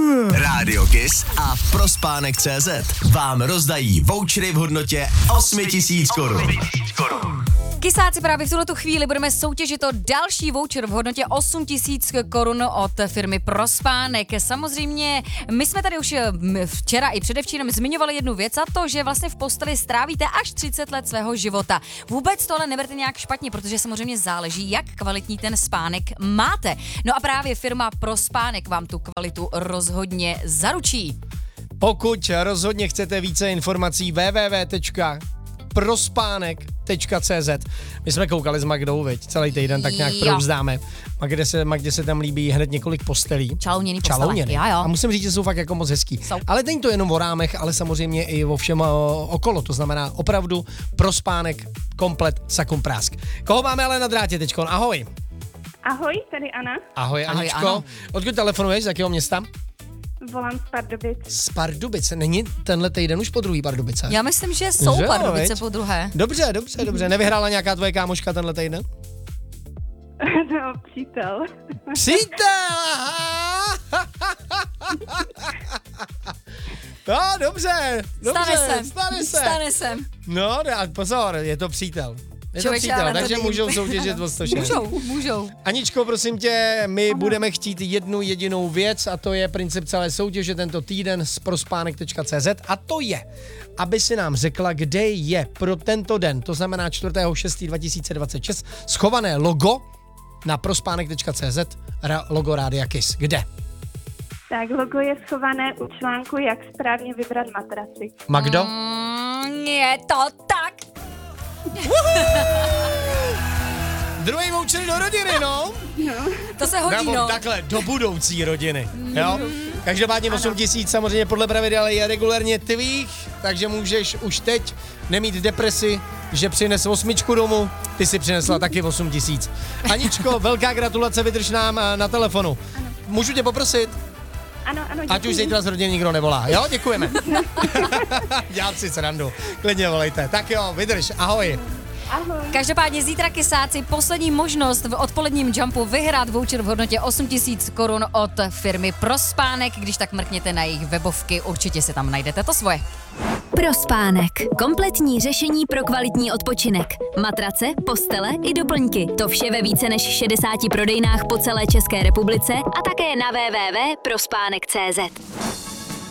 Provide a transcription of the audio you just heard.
Rádio Kiss a Prospánek.cz vám rozdají vouchery v hodnotě 8 000 Kč. Kysáci, právě v tuhletu chvíli budeme soutěžit o další voucher v hodnotě 8 000 Kč od firmy Prospánek. Samozřejmě, my jsme tady už včera i předevčírem zmiňovali jednu věc, a to, že vlastně v posteli strávíte až 30 let svého života. Vůbec to ale neberte nějak špatně, protože samozřejmě záleží, jak kvalitní ten spánek máte. No a právě firma Prospánek vám tu kvalitu rozhodně zaručí. Pokud rozhodně chcete více informací, www.prospánek.cz. My jsme koukali s Magdou, viď, celý týden tak nějak prouzdáme. Magdě se tam líbí hned několik postelí. Čalouněný postele. Jo. A musím říct, že jsou fakt jako moc hezký. Ale není to jenom o rámech, ale samozřejmě i o všem okolo. To znamená opravdu Prospánek, komplet sakum prásk. Koho máme ale na drátě teďkon? Ahoj. Ahoj, tady Anna. Ahoj Aničko. Ano. Odkud telefonuješ, z jakého města? Volám z Pardubic. Z Pardubic. Není tenhle týden už po druhý Pardubice? Já myslím, že jsou Jo, Pardubice viď? po druhé. Dobře. Nevyhrála nějaká tvoje kámoška tenhle týden? No, přítel. Přítel! No, dobře. Stane se. No, a pozor, je to přítel. Člověče, ale takže to můžou soutěžit o 106. Můžou. Aničko, prosím tě, my budeme chtít jednu jedinou věc, a to je princip celé soutěže tento týden z prospánek.cz, a to je, aby si nám řekla, kde je pro tento den, to znamená 4.6.2026, schované logo na prospánek.cz, logo Rádia Kiss. Kde? Tak, logo je schované u článku, jak správně vybrat matraci. Magdo? Je to tak. Druhý voucher do rodiny, no. To se hodí, no. Takhle, do budoucí rodiny, jo. Každopádně 8 000 samozřejmě podle pravidel je regulérně tvých, takže můžeš už teď nemít depresi, že přines 8 domů, ty si přinesla taky 8 000. Aničko, velká gratulace, vydrž nám na telefonu. Ano. Můžu tě poprosit? Ano, děkuji. Ať už zítra z rodiny nikdo nevolá, jo? Děkujeme. Dělám si srandu, klidně volejte. Tak jo, vydrž, ahoj. Ahoj. Každopádně zítra, Kysáci, poslední možnost v odpoledním jumpu vyhrát voucher v hodnotě 8 000 Kč od firmy Prospánek. Když tak mrkněte na jejich webovky, určitě si tam najdete to svoje. Prospánek. Kompletní řešení pro kvalitní odpočinek. Matrace, postele i doplňky. To vše ve více než 60 prodejnách po celé České republice a také na www.prospánek.cz.